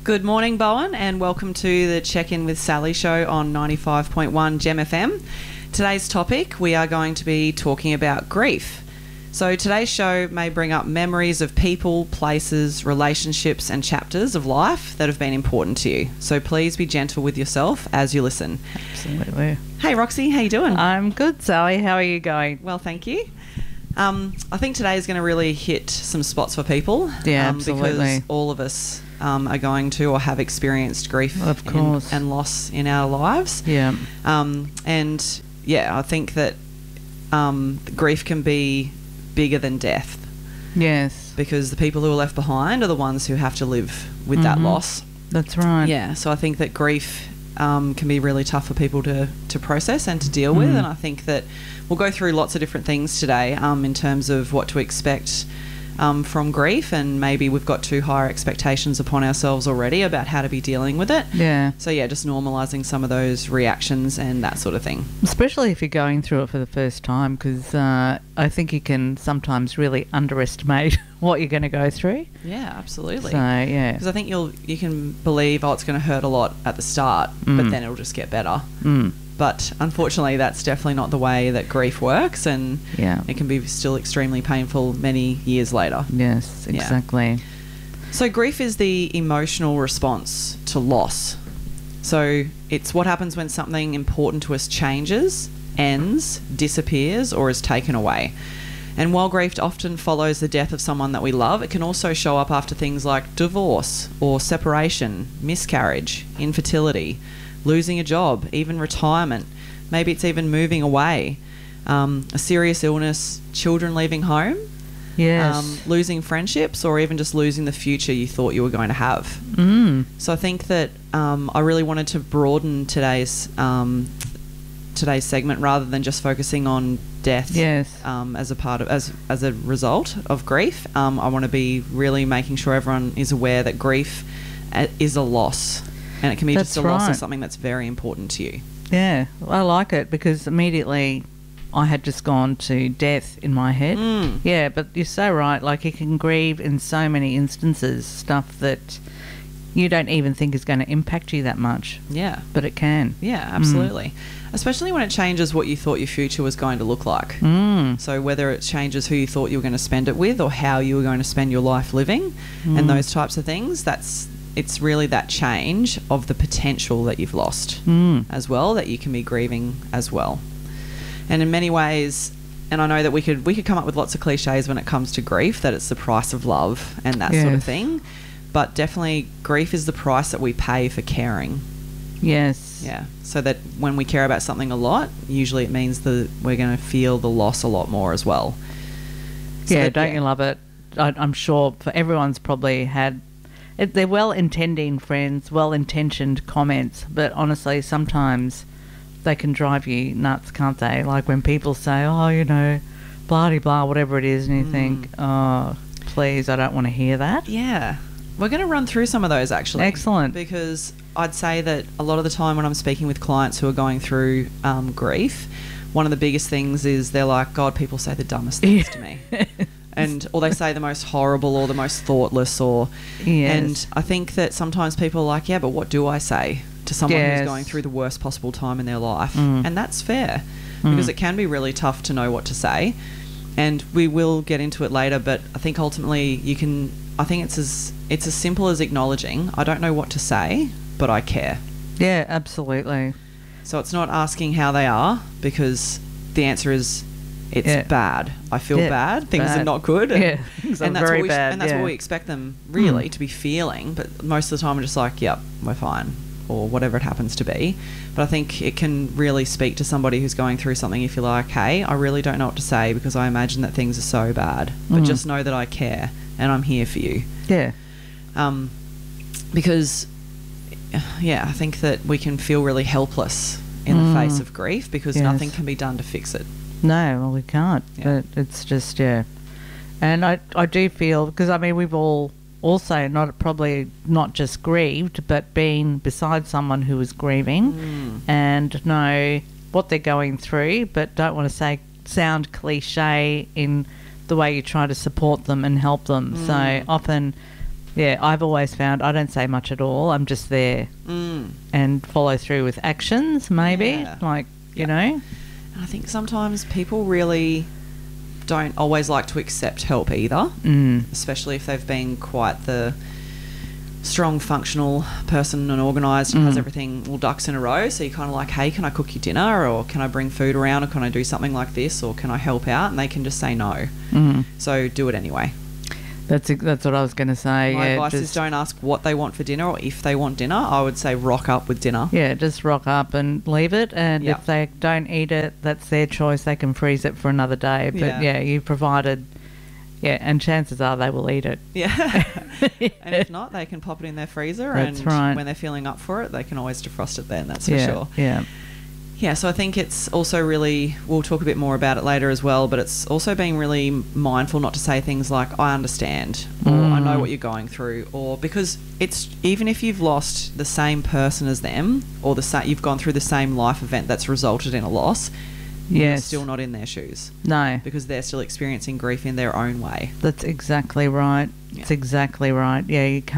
Good morning, Bowen, and welcome to the Check-In with Sally show on 95.1 Gem FM. Today's topic, we are going to be talking about grief. So today's show may bring up memories of people, places, relationships and chapters of life that have been important to you. So please be gentle with yourself as you listen. Absolutely. Hey Roxy, how you doing? I'm good, Sally. How are you going? Well, thank you. I think today is going to really hit some spots for people. Yeah, absolutely. Because all of us are going to or have experienced grief of course. And loss in our lives. Yeah. And yeah, I think that grief can be bigger than death. Yes. Because the people who are left behind are the ones who have to live with that loss. That's right. Yeah, so I think that grief can be really tough for people to process and to deal with, and I think that we'll go through lots of different things today in terms of what to expect from grief, and maybe we've got too high expectations upon ourselves already about how to be dealing with it. Yeah. So yeah, just normalising some of those reactions and that sort of thing. Especially if you're going through it for the first time, because I think you can sometimes really underestimate what you're going to go through. Yeah, absolutely. So, yeah. Because I think you can believe, it's going to hurt a lot at the start, but then it'll just get better. But unfortunately, that's definitely not the way that grief works, and it can be still extremely painful many years later. Yes, exactly. Yeah. So grief is the emotional response to loss. So it's what happens when something important to us changes, ends, disappears, or is taken away. And while grief often follows the death of someone that we love, it can also show up after things like divorce or separation, miscarriage, infertility, losing a job, even retirement. Maybe it's even moving away, a serious illness, children leaving home, losing friendships, or even just losing the future you thought you were going to have. So I think that I really wanted to broaden today's segment rather than just focusing on death as a part of as a result of grief. I want to be really making sure everyone is aware that grief is a loss. And it can be just a loss of something that's very important to you. Yeah, I like it because immediately I had just gone to death in my head. Yeah, but you're so right. Like, you can grieve in so many instances, stuff that you don't even think is going to impact you that much. Yeah. But it can. Yeah, absolutely. Especially when it changes what you thought your future was going to look like. So whether it changes who you thought you were going to spend it with or how you were going to spend your life living and those types of things, it's really that change of the potential that you've lost as well, that you can be grieving as well. And in many ways, and I know that we could come up with lots of cliches when it comes to grief, that it's the price of love and that sort of thing. But definitely grief is the price that we pay for caring. Yes. Yeah. So that when we care about something a lot, usually it means that we're going to feel the loss a lot more as well. So don't you love it? I'm sure for everyone's probably had... They're well-intending friends, well-intentioned comments, but honestly, sometimes they can drive you nuts, can't they? Like when people say, blah-de-blah, whatever it is, and you think, oh, please, I don't want to hear that. Yeah. We're going to run through some of those, actually. Excellent. Because I'd say that a lot of the time when I'm speaking with clients who are going through grief, one of the biggest things is they're like, God, people say the dumbest things to me. Or they say the most horrible or the most thoughtless and I think that sometimes people are like, yeah, but what do I say to someone who's going through the worst possible time in their life? And that's fair because it can be really tough to know what to say, and we will get into it later, but I think ultimately it's as simple as acknowledging, I don't know what to say, but I care. Yeah, absolutely. So it's not asking how they are, because the answer is it's bad. I feel bad. Things are not good. Things are very bad. And that's what we expect them really to be feeling. But most of the time we're just like, yep, we're fine, or whatever it happens to be. But I think it can really speak to somebody who's going through something if you're like, hey, I really don't know what to say because I imagine that things are so bad. But just know that I care and I'm here for you. Yeah. Because, I think that we can feel really helpless in the face of grief because nothing can be done to fix it. No, well, we can't. But it's just, And I do feel, because, we've all also not just grieved, but been beside someone who is grieving and know what they're going through, but don't want to sound cliche in the way you try to support them and help them. So often Yeah, I've always found I don't say much at all. I'm just there and follow through with actions, maybe. Yeah. Like, you Yeah. know? And I think sometimes people really don't always like to accept help either, especially if they've been quite the strong, functional person and organised and has everything all ducks in a row. So you're kind of like, hey, can I cook you dinner, or can I bring food around, or can I do something like this, or can I help out? And they can just say no. So do it anyway. That's what I was going to say. My yeah, advice is don't ask what they want for dinner or if they want dinner. I would say rock up with dinner. Yeah, just rock up and leave it. And Yeah. if they don't eat it, that's their choice. They can freeze it for another day. But Yeah. you provided, and chances are they will eat it. Yeah. And if not, they can pop it in their freezer. That's and right. when they're feeling up for it, they can always defrost it then, that's for Yeah, sure. yeah. Yeah, so I think it's also really, we'll talk a bit more about it later as well, but it's also being really mindful not to say things like, I understand, or I know what you're going through, or because it's, even if you've lost the same person as them, or you've gone through the same life event that's resulted in a loss, you're Yes. still not in their shoes, No, because they're still experiencing grief in their own way. that's exactly right. Yeah. It's exactly right. Yeah, you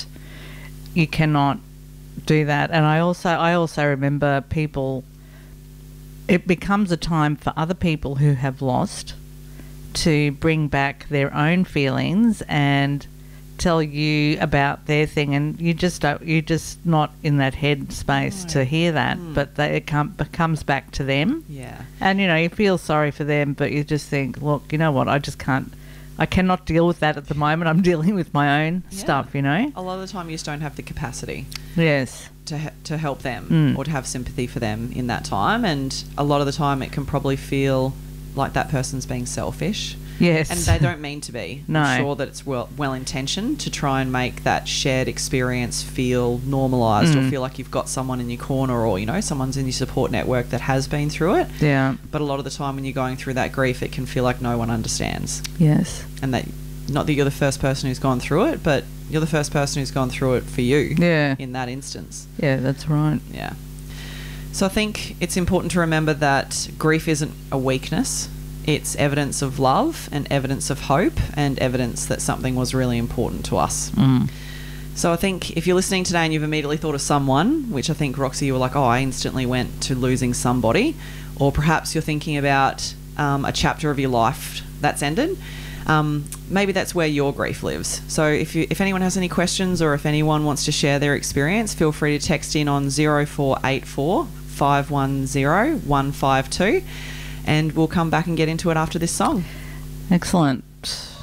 cannot do that. And I also remember people, it becomes a time for other people who have lost to bring back their own feelings and tell you about their thing, and you're just not in that head space to hear that. But it comes back to them, Yeah. and you feel sorry for them, but you just think, look, you know what, I cannot deal with that at the moment. I'm dealing with my own stuff, A lot of the time you just don't have the capacity Yes. to help them or to have sympathy for them in that time, and a lot of the time it can probably feel like that person's being selfish, Yes. and they don't mean to be. No. I'm sure that it's well intentioned to try and make that shared experience feel normalised, or feel like you've got someone in your corner, or someone's in your support network that has been through it. Yeah. But a lot of the time when you're going through that grief, it can feel like no one understands, Yes. and that not that you're the first person who's gone through it, but you're the first person who's gone through it for you. Yeah. In that instance. Yeah, that's right. Yeah. So I think it's important to remember that grief isn't a weakness. It's evidence of love and evidence of hope and evidence that something was really important to us. So I think if you're listening today and you've immediately thought of someone, which I think, Roxy, you were like, oh, I instantly went to losing somebody, or perhaps you're thinking about a chapter of your life that's ended, maybe that's where your grief lives. So if anyone has any questions, or if anyone wants to share their experience, feel free to text in on 0484 510 152, and we'll come back and get into it after this song. Excellent.